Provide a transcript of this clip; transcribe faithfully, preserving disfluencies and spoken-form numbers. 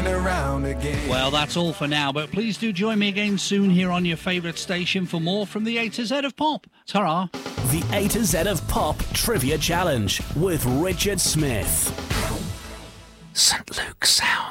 around again. Well, that's all for now, but please do join me again soon here on your favourite station for more from the A to Z of Pop. Ta-ra. The A to Z of Pop Trivia Challenge with Richard Smith. Saint Luke Sound.